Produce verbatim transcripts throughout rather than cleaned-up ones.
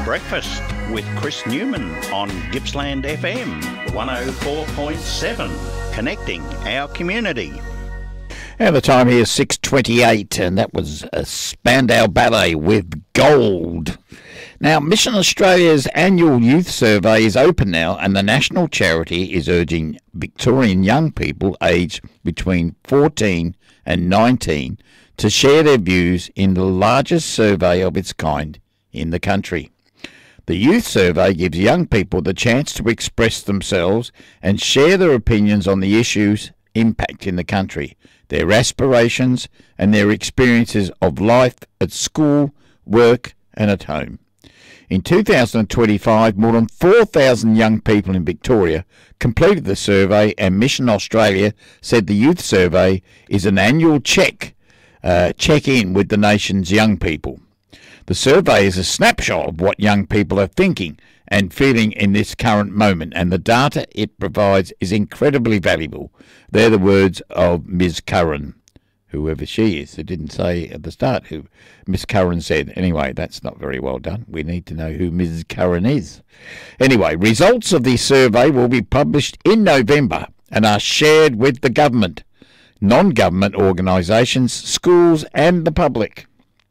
Breakfast with Chris Newman on Gippsland F M one oh four point seven, connecting our community. And the time here is six twenty-eight, and that was a Spandau Ballet with Gold. Now, Mission Australia's annual youth survey is open now, and the national charity is urging Victorian young people aged between fourteen and nineteen to share their views in the largest survey of its kind in the country. The youth survey gives young people the chance to express themselves and share their opinions on the issues impacting the country, their aspirations and their experiences of life at school, work and at home. In two thousand twenty-five, more than four thousand young people in Victoria completed the survey, and Mission Australia said the youth survey is an annual check, uh, check-in with the nation's young people. The survey is a snapshot of what young people are thinking and feeling in this current moment, and the data it provides is incredibly valuable. They're the words of Miz Curran, whoever she is. It didn't say at the start who Miss Curran said. Anyway, that's not very well done. We need to know who Missus Curran is. Anyway, results of the survey will be published in November and are shared with the government, non-government organisations, schools and the public.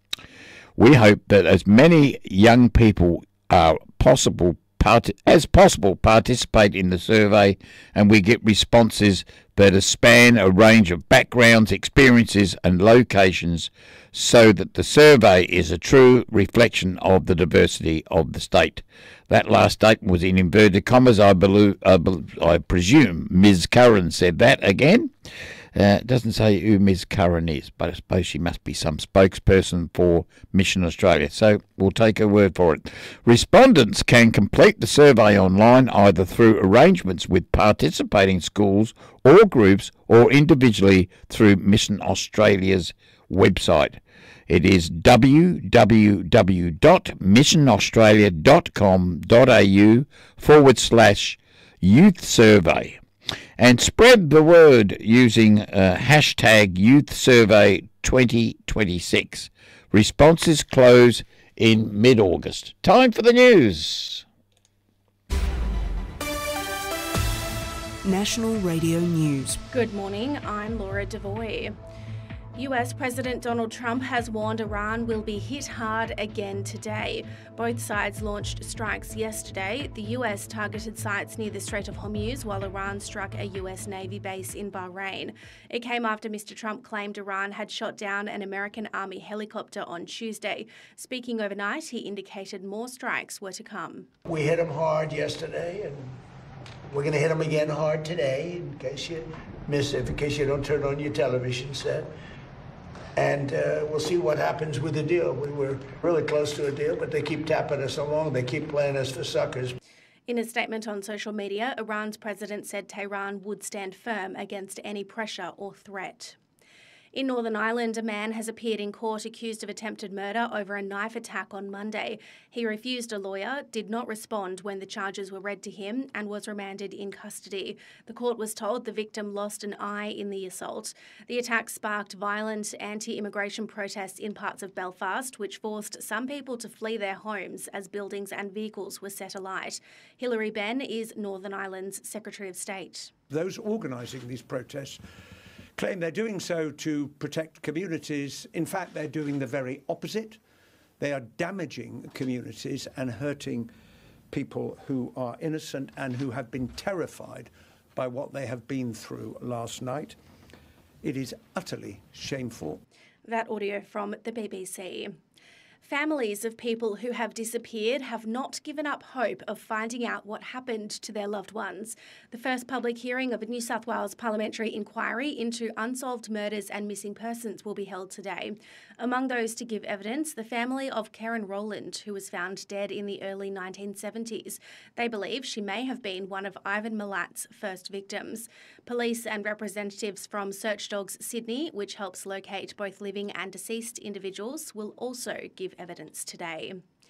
We hope that as many young people are possible part- as possible participate in the survey, and we get responses that span a range of backgrounds, experiences and locations, so that the survey is a true reflection of the diversity of the state. That last statement was in inverted commas. I, believe, I, believe, I presume Miz Curran said that again. Uh, it doesn't say who Miz Curran is, but I suppose she must be some spokesperson for Mission Australia. So we'll take her word for it. Respondents can complete the survey online either through arrangements with participating schools or groups, or individually through Mission Australia's website. It is w w w dot mission australia dot com dot a u forward slash youth survey. And spread the word using uh, hashtag Youth Survey twenty twenty-six. Responses close in mid-August. Time for the news. National Radio News. Good morning, I'm Laura Devoy. U S President Donald Trump has warned Iran will be hit hard again today. Both sides launched strikes yesterday. The U S targeted sites near the Strait of Hormuz, while Iran struck a U S Navy base in Bahrain. It came after Mister Trump claimed Iran had shot down an American Army helicopter on Tuesday. Speaking overnight, he indicated more strikes were to come. We hit them hard yesterday, and we're going to hit them again hard today, in case you miss it, in case you don't turn on your television set. And uh, we'll see what happens with the deal. We were really close to a deal, but they keep tapping us along. They keep playing us for suckers. In a statement on social media, Iran's president said Tehran would stand firm against any pressure or threat. In Northern Ireland, a man has appeared in court accused of attempted murder over a knife attack on Monday. He refused a lawyer, did not respond when the charges were read to him, and was remanded in custody. The court was told the victim lost an eye in the assault. The attack sparked violent anti-immigration protests in parts of Belfast, which forced some people to flee their homes as buildings and vehicles were set alight. Hilary Benn is Northern Ireland's Secretary of State. Those organising these protests claim they're doing so to protect communities. In fact, they're doing the very opposite. They are damaging communities and hurting people who are innocent and who have been terrified by what they have been through last night. It is utterly shameful. That audio from the B B C. Families of people who have disappeared have not given up hope of finding out what happened to their loved ones. The first public hearing of a New South Wales parliamentary inquiry into unsolved murders and missing persons will be held today. Among those to give evidence, the family of Karen Rowland, who was found dead in the early nineteen seventies. They believe she may have been one of Ivan Milat's first victims. Police and representatives from Search Dogs Sydney, which helps locate both living and deceased individuals, will also give evidence today.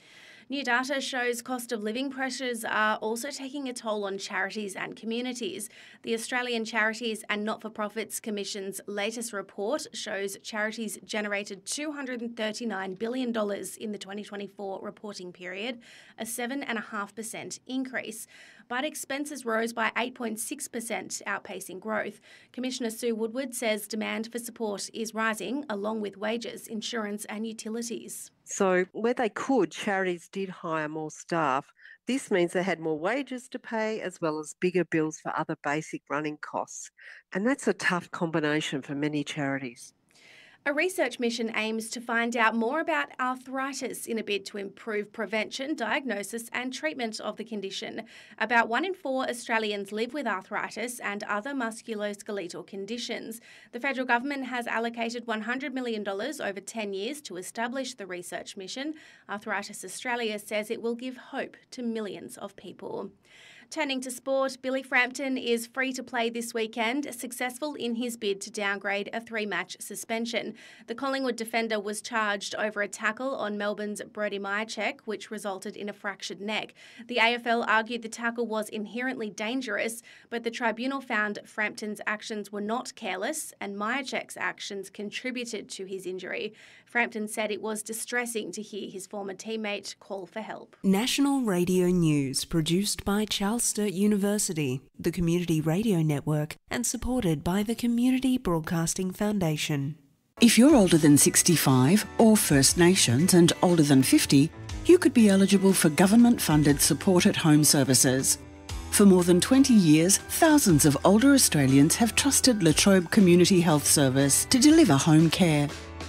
New data shows cost of living pressures are also taking a toll on charities and communities. The Australian Charities and Not-for-Profits Commission's latest report shows charities generated two hundred thirty-nine billion dollars in the twenty twenty-four reporting period, a seven point five percent increase. But expenses rose by eight point six percent, outpacing growth. Commissioner Sue Woodward says demand for support is rising, along with wages, insurance and utilities. So where they could, charities did hire more staff. This means they had more wages to pay as well as bigger bills for other basic running costs. And that's a tough combination for many charities. A research mission aims to find out more about arthritis in a bid to improve prevention, diagnosis and treatment of the condition. About one in four Australians live with arthritis and other musculoskeletal conditions. The federal government has allocated one hundred million dollars over ten years to establish the research mission. Arthritis Australia says it will give hope to millions of people. Turning to sport, Billy Frampton is free to play this weekend, successful in his bid to downgrade a three-match suspension. The Collingwood defender was charged over a tackle on Melbourne's Brody Mihocek, which resulted in a fractured neck. The A F L argued the tackle was inherently dangerous, but the tribunal found Frampton's actions were not careless and Mihocek's actions contributed to his injury. Frampton said it was distressing to hear his former teammate call for help. National Radio News, produced by Charles Sturt University, the Community Radio Network, and supported by the Community Broadcasting Foundation. If you're older than sixty-five or First Nations and older than fifty, you could be eligible for government-funded support at home services. For more than twenty years, thousands of older Australians have trusted La Trobe Community Health Service to deliver home care.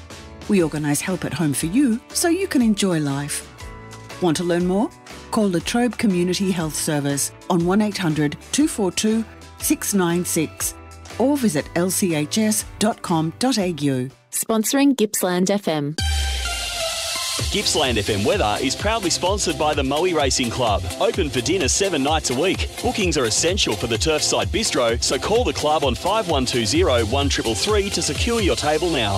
We organise help at home for you so you can enjoy life. Want to learn more? Call La Trobe Community Health Service on one eight hundred two four two six nine six or visit l c h s dot com dot a u. Sponsoring Gippsland F M. Gippsland F M weather is proudly sponsored by the Moe Racing Club. Open for dinner seven nights a week. Bookings are essential for the Turfside Bistro, so call the club on five one two zero one three three three to secure your table now.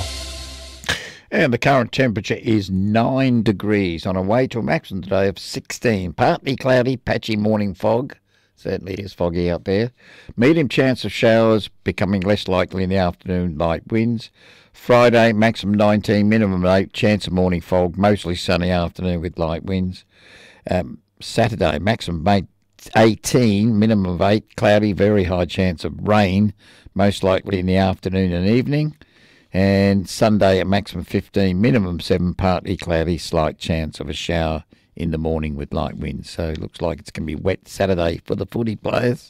And the current temperature is nine degrees on a way to a maximum today of sixteen. Partly cloudy, patchy morning fog. Certainly is foggy out there. Medium chance of showers, becoming less likely in the afternoon, light winds. Friday, maximum nineteen, minimum eight, chance of morning fog, mostly sunny afternoon with light winds. Um, Saturday, maximum eighteen, minimum of eight, cloudy, very high chance of rain, most likely in the afternoon and evening. And Sunday at maximum fifteen, minimum seven, partly cloudy, slight chance of a shower in the morning with light winds. So it looks like it's going to be wet Saturday for the footy players.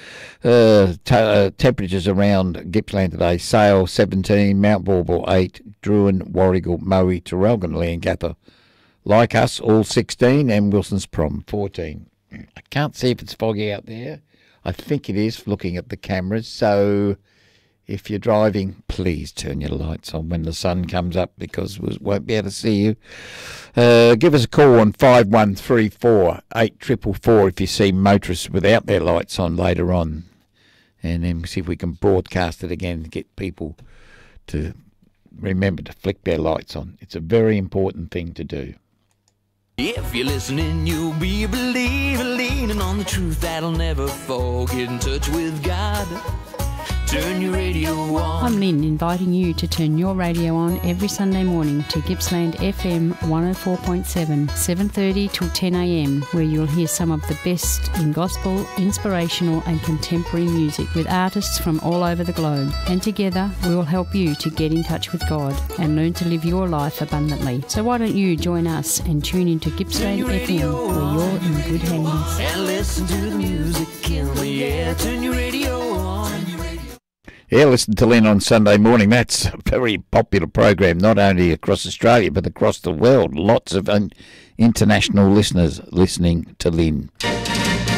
Uh, t- uh, temperatures around Gippsland today: Sale seventeen, Mount Bauble eight, Druin, Warragul, Moe, Traralgon, Leongatha, like us, all sixteen, and Wilson's Prom fourteen. I can't see if it's foggy out there. I think it is, looking at the cameras. So if you're driving, please turn your lights on when the sun comes up, because we won't be able to see you. Uh, give us a call on five one three four eight four four four if you see motorists without their lights on later on. And then see if we can broadcast it again and get people to remember to flick their lights on. It's a very important thing to do. If you're listening, you'll be a believer, leaning on the truth that'll never fall. Get in touch with God. Turn your radio on. I'm Lynn, inviting you to turn your radio on every Sunday morning to Gippsland F M one oh four point seven, seven thirty till ten a m, where you'll hear some of the best in gospel, inspirational and contemporary music with artists from all over the globe. And together we will help you to get in touch with God and learn to live your life abundantly. So why don't you join us and tune into Gippsland F M, where you're in good hands. And listen to the music in the air. Turn your radio on. Yeah, listen to Lynn on Sunday morning. That's a very popular program, not only across Australia, but across the world. Lots of un- international listeners listening to Lynn.